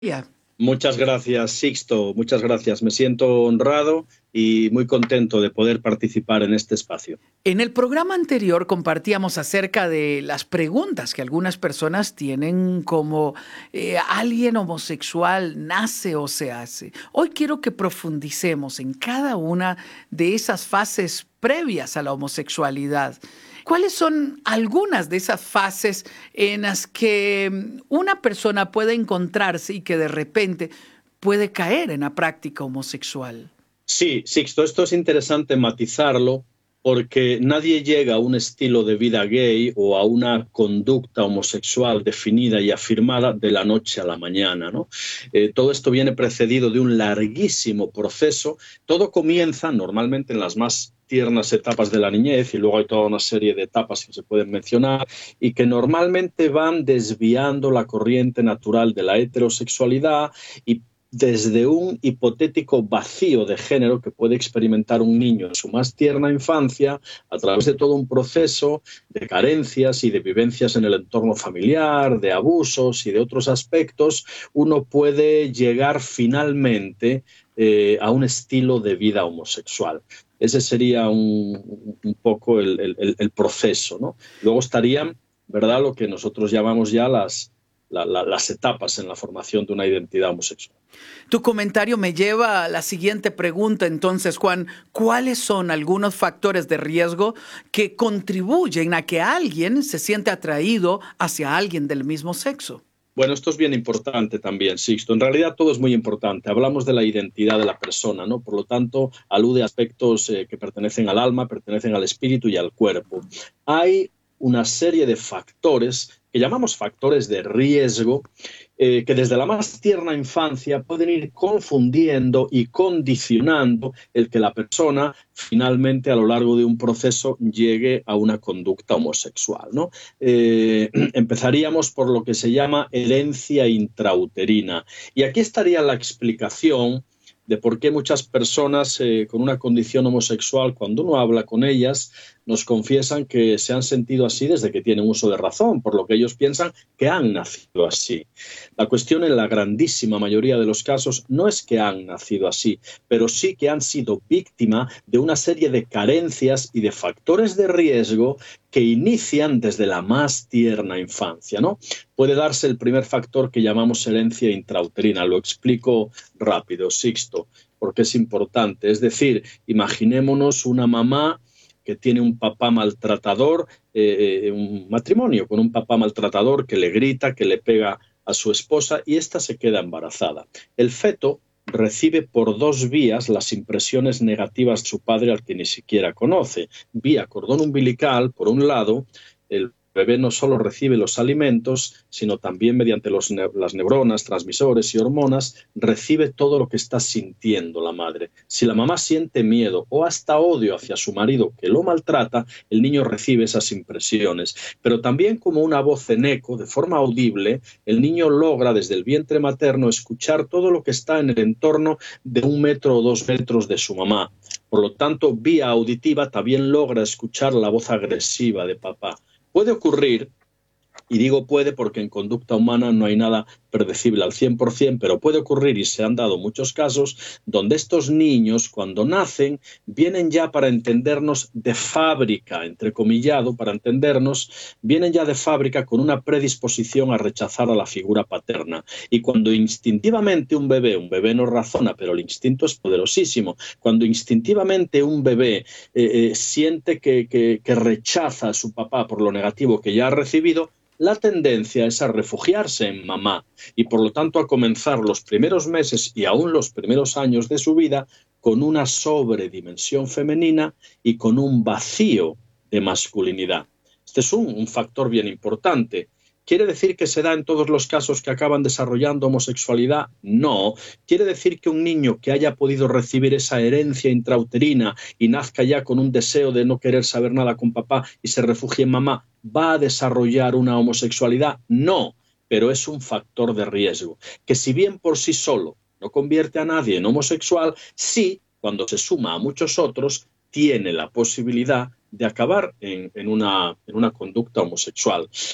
Ya. Muchas gracias, Sixto. Muchas gracias. Me siento honrado y muy contento de poder participar en este espacio. En el programa anterior compartíamos acerca de las preguntas que algunas personas tienen como ¿alguien homosexual nace o se hace? Hoy quiero que profundicemos en cada una de esas fases previas a la homosexualidad. ¿Cuáles son algunas de esas fases en las que una persona puede encontrarse y que de repente puede caer en la práctica homosexual? Sí, Sixto, esto es interesante matizarlo porque nadie llega a un estilo de vida gay o a una conducta homosexual definida y afirmada de la noche a la mañana, ¿no? Todo esto viene precedido de un larguísimo proceso. Todo comienza normalmente en las más tiernas etapas de la niñez y luego hay toda una serie de etapas que se pueden mencionar y que normalmente van desviando la corriente natural de la heterosexualidad y desde un hipotético vacío de género que puede experimentar un niño en su más tierna infancia a través de todo un proceso de carencias y de vivencias en el entorno familiar, de abusos y de otros aspectos, uno puede llegar finalmente a un estilo de vida homosexual. Ese sería un poco el proceso, ¿no? Luego estarían, ¿verdad?, lo que nosotros llamamos ya las etapas en la formación de una identidad homosexual. Tu comentario me lleva a la siguiente pregunta, entonces, Juan, ¿cuáles son algunos factores de riesgo que contribuyen a que alguien se siente atraído hacia alguien del mismo sexo? Bueno, esto es bien importante también, Sixto. En realidad todo es muy importante. Hablamos de la identidad de la persona, ¿no? Por lo tanto, alude a aspectos que pertenecen al alma, pertenecen al espíritu y al cuerpo. Hay una serie de factores que llamamos factores de riesgo que desde la más tierna infancia pueden ir confundiendo y condicionando el que la persona finalmente a lo largo de un proceso llegue a una conducta homosexual, ¿no? Empezaríamos por lo que se llama herencia intrauterina. Y aquí estaría la explicación de por qué muchas personas con una condición homosexual, cuando uno habla con ellas, nos confiesan que se han sentido así desde que tienen uso de razón, por lo que ellos piensan que han nacido así. La cuestión en la grandísima mayoría de los casos no es que han nacido así, pero sí que han sido víctima de una serie de carencias y de factores de riesgo que inician desde la más tierna infancia, ¿no? Puede darse el primer factor que llamamos herencia intrauterina. Lo explico rápido, Sixto, porque es importante. Es decir, imaginémonos una mamá que tiene un papá maltratador, un matrimonio con un papá maltratador que le grita, que le pega a su esposa y ésta se queda embarazada. El feto recibe por dos vías las impresiones negativas de su padre al que ni siquiera conoce. Vía cordón umbilical, por un lado, el bebé no solo recibe los alimentos, sino también mediante las neuronas, transmisores y hormonas, recibe todo lo que está sintiendo la madre. Si la mamá siente miedo o hasta odio hacia su marido que lo maltrata, el niño recibe esas impresiones. Pero también como una voz en eco, de forma audible, el niño logra desde el vientre materno escuchar todo lo que está en el entorno de 1 metro o 2 metros de su mamá. Por lo tanto, vía auditiva también logra escuchar la voz agresiva de papá. Puede ocurrir, y digo puede porque en conducta humana no hay nada predecible al 100%, pero puede ocurrir y se han dado muchos casos donde estos niños cuando nacen vienen ya para entendernos de fábrica, entrecomillado, para entendernos, vienen ya de fábrica con una predisposición a rechazar a la figura paterna. Y cuando instintivamente un bebé no razona, pero el instinto es poderosísimo, cuando instintivamente un bebé siente que rechaza a su papá por lo negativo que ya ha recibido, la tendencia es a refugiarse en mamá y por lo tanto a comenzar los primeros meses y aún los primeros años de su vida con una sobredimensión femenina y con un vacío de masculinidad. Este es un factor bien importante. ¿Quiere decir que se da en todos los casos que acaban desarrollando homosexualidad? No. ¿Quiere decir que un niño que haya podido recibir esa herencia intrauterina y nazca ya con un deseo de no querer saber nada con papá y se refugie en mamá, va a desarrollar una homosexualidad? No, pero es un factor de riesgo, que si bien por sí solo no convierte a nadie en homosexual, sí, cuando se suma a muchos otros, tiene la posibilidad de acabar en una conducta homosexual.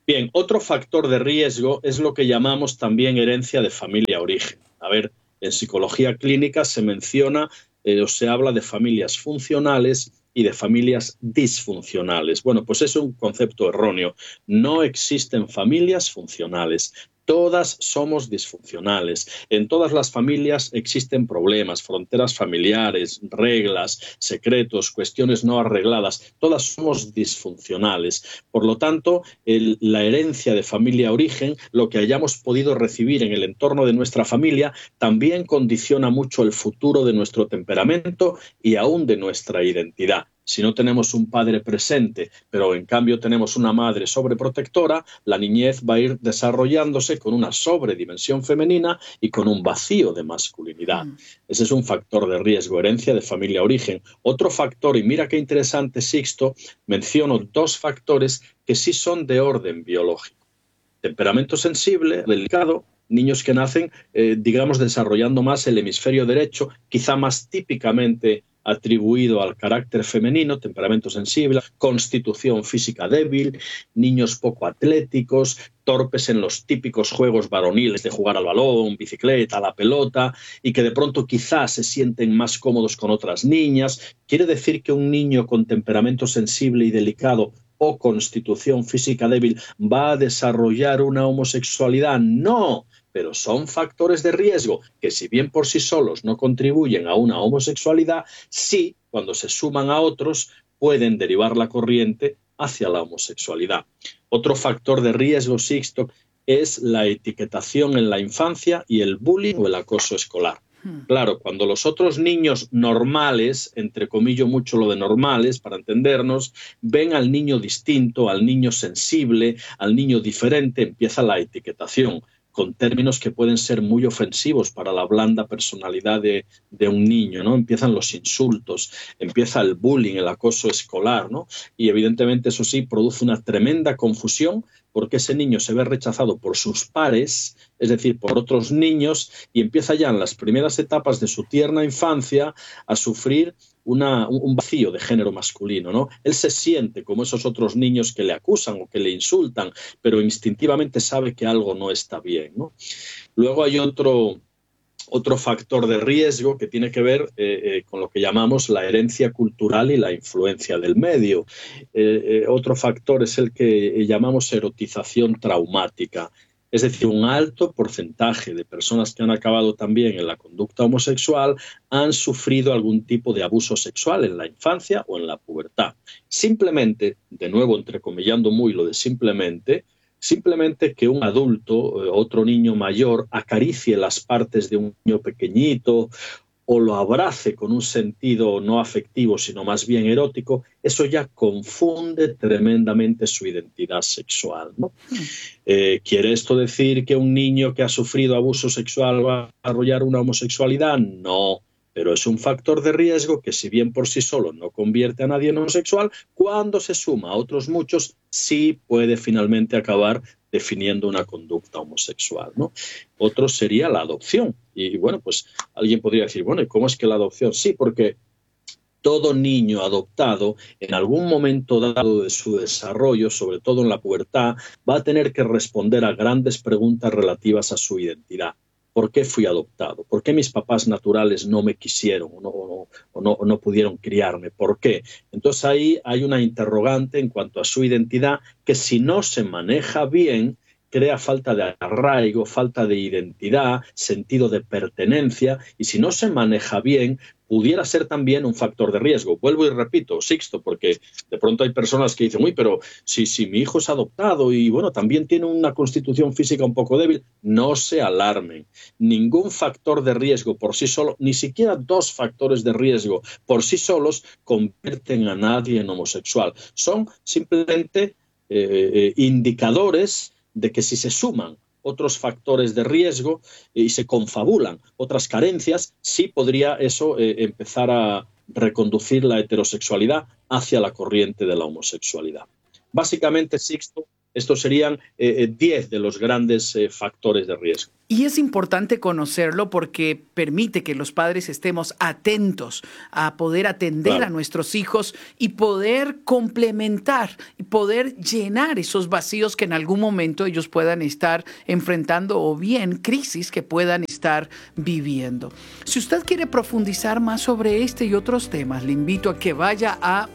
Bien, otro factor de riesgo es lo que llamamos también herencia de familia-origen. A ver, en psicología clínica se menciona o se habla de familias funcionales y de familias disfuncionales. Bueno, pues es un concepto erróneo. No existen familias funcionales. Todas somos disfuncionales. En todas las familias existen problemas, fronteras familiares, reglas, secretos, cuestiones no arregladas. Todas somos disfuncionales. Por lo tanto, la herencia de familia-origen, lo que hayamos podido recibir en el entorno de nuestra familia, también condiciona mucho el futuro de nuestro temperamento y aún de nuestra identidad. Si no tenemos un padre presente, pero en cambio tenemos una madre sobreprotectora, la niñez va a ir desarrollándose con una sobredimensión femenina y con un vacío de masculinidad. Ese es un factor de riesgo, herencia de familia-origen. Otro factor, y mira qué interesante, Sixto, menciono dos factores que sí son de orden biológico. Temperamento sensible, delicado, niños que nacen, digamos, desarrollando más el hemisferio derecho, quizá más típicamente atribuido al carácter femenino, temperamento sensible, constitución física débil, niños poco atléticos, torpes en los típicos juegos varoniles de jugar al balón, bicicleta, la pelota, y que de pronto quizás se sienten más cómodos con otras niñas. ¿Quiere decir que un niño con temperamento sensible y delicado o constitución física débil va a desarrollar una homosexualidad? No, pero son factores de riesgo que, si bien por sí solos no contribuyen a una homosexualidad, sí, cuando se suman a otros, pueden derivar la corriente hacia la homosexualidad. Otro factor de riesgo, Sixto, es la etiquetación en la infancia y el bullying o el acoso escolar. Claro, cuando los otros niños normales, entre comillas mucho lo de normales, para entendernos, ven al niño distinto, al niño sensible, al niño diferente, empieza la etiquetación, con términos que pueden ser muy ofensivos para la blanda personalidad de un niño, ¿no? Empiezan los insultos, empieza el bullying, el acoso escolar, ¿no? Y evidentemente eso sí produce una tremenda confusión, porque ese niño se ve rechazado por sus pares, es decir, por otros niños, y empieza ya en las primeras etapas de su tierna infancia a sufrir un vacío de género masculino, ¿no? Él se siente como esos otros niños que le acusan o que le insultan, pero instintivamente sabe que algo no está bien, ¿no? Luego hay otro factor de riesgo que tiene que ver con lo que llamamos la herencia cultural y la influencia del medio. Otro factor es el que llamamos erotización traumática. Es decir, un alto porcentaje de personas que han acabado también en la conducta homosexual han sufrido algún tipo de abuso sexual en la infancia o en la pubertad. Simplemente, de nuevo entrecomillando muy lo de simplemente que un adulto, otro niño mayor, acaricie las partes de un niño pequeñito o lo abrace con un sentido no afectivo, sino más bien erótico, eso ya confunde tremendamente su identidad sexual, ¿no? ¿Quiere esto decir que un niño que ha sufrido abuso sexual va a desarrollar una homosexualidad? No, pero es un factor de riesgo que, si bien por sí solo no convierte a nadie en homosexual, cuando se suma a otros muchos, sí puede finalmente acabar definiendo una conducta homosexual, ¿no? Otro sería la adopción. Y bueno, pues alguien podría decir, bueno, ¿y cómo es que la adopción? Sí, porque todo niño adoptado, en algún momento dado de su desarrollo, sobre todo en la pubertad, va a tener que responder a grandes preguntas relativas a su identidad. ¿Por qué fui adoptado? ¿Por qué mis papás naturales no me quisieron o no pudieron criarme? ¿Por qué? Entonces ahí hay una interrogante en cuanto a su identidad que, si no se maneja bien, crea falta de arraigo, falta de identidad, sentido de pertenencia, y si no se maneja bien, pudiera ser también un factor de riesgo. Vuelvo y repito, Sixto, porque de pronto hay personas que dicen, uy, pero si mi hijo es adoptado y bueno, también tiene una constitución física un poco débil, no se alarmen. Ningún factor de riesgo por sí solo, ni siquiera dos factores de riesgo por sí solos, convierten a nadie en homosexual. Son simplemente indicadores de que, si se suman otros factores de riesgo y se confabulan otras carencias, sí podría eso empezar a reconducir la heterosexualidad hacia la corriente de la homosexualidad. Básicamente, Sixto, Estos serían 10 de los grandes factores de riesgo. Y es importante conocerlo porque permite que los padres estemos atentos a poder atender a nuestros hijos y poder complementar y poder llenar esos vacíos que en algún momento ellos puedan estar enfrentando o bien crisis que puedan estar viviendo. Si usted quiere profundizar más sobre este y otros temas, le invito a que vaya a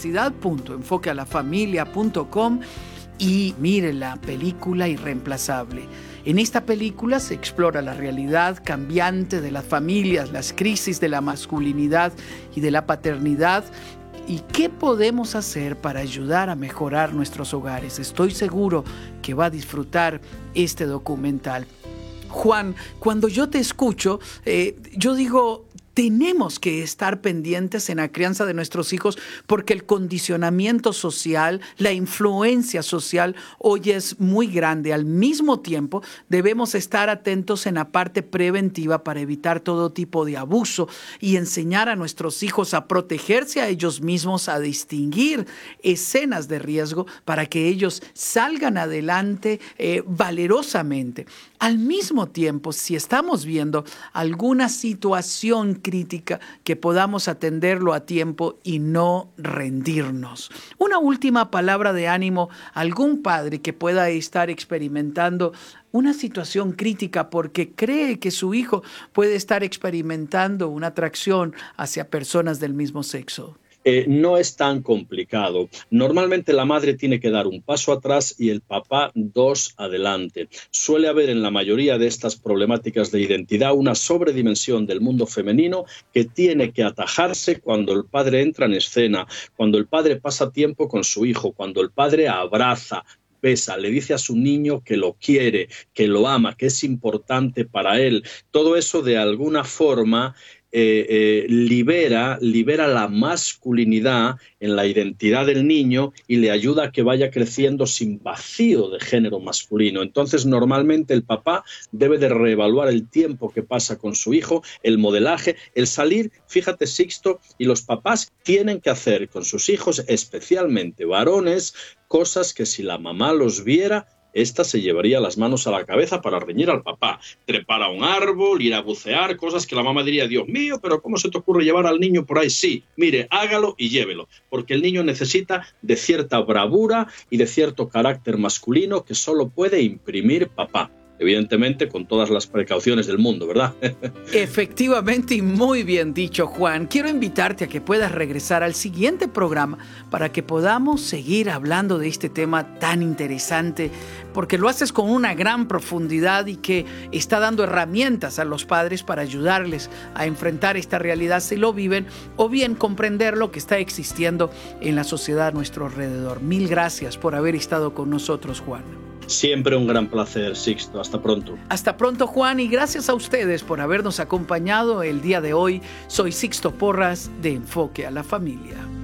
universidad.enfoquealafamilia.com y mire la película Irreemplazable. En esta película se explora la realidad cambiante de las familias, las crisis de la masculinidad y de la paternidad y qué podemos hacer para ayudar a mejorar nuestros hogares. Estoy seguro que va a disfrutar este documental. Juan, cuando yo te escucho, yo digo, tenemos que estar pendientes en la crianza de nuestros hijos porque el condicionamiento social, la influencia social hoy es muy grande. Al mismo tiempo, debemos estar atentos en la parte preventiva para evitar todo tipo de abuso y enseñar a nuestros hijos a protegerse a ellos mismos, a distinguir escenas de riesgo para que ellos salgan adelante valerosamente. Al mismo tiempo, si estamos viendo alguna situación crítica, que podamos atenderlo a tiempo y no rendirnos. Una última palabra de ánimo a algún padre que pueda estar experimentando una situación crítica porque cree que su hijo puede estar experimentando una atracción hacia personas del mismo sexo. No es tan complicado. Normalmente la madre tiene que dar un paso atrás y el papá 2 adelante. Suele haber en la mayoría de estas problemáticas de identidad una sobredimensión del mundo femenino que tiene que atajarse cuando el padre entra en escena, cuando el padre pasa tiempo con su hijo, cuando el padre abraza, besa, le dice a su niño que lo quiere, que lo ama, que es importante para él. Todo eso de alguna forma libera la masculinidad en la identidad del niño y le ayuda a que vaya creciendo sin vacío de género masculino. Entonces, normalmente el papá debe de reevaluar el tiempo que pasa con su hijo, el modelaje, el salir. Fíjate, Sixto, y los papás tienen que hacer con sus hijos, especialmente varones, cosas que si la mamá los viera, esta se llevaría las manos a la cabeza para reñir al papá, trepar a un árbol, ir a bucear, cosas que la mamá diría, Dios mío, pero ¿cómo se te ocurre llevar al niño por ahí? Sí, mire, hágalo y llévelo, porque el niño necesita de cierta bravura y de cierto carácter masculino que solo puede imprimir papá. Evidentemente, con todas las precauciones del mundo, ¿verdad? Efectivamente, y muy bien dicho, Juan. Quiero invitarte a que puedas regresar al siguiente programa para que podamos seguir hablando de este tema tan interesante, porque lo haces con una gran profundidad y que está dando herramientas a los padres para ayudarles a enfrentar esta realidad si lo viven, o bien comprender lo que está existiendo en la sociedad a nuestro alrededor. Mil gracias por haber estado con nosotros, Juan. Siempre un gran placer, Sixto. Hasta pronto. Hasta pronto, Juan, y gracias a ustedes por habernos acompañado el día de hoy. Soy Sixto Porras de Enfoque a la Familia.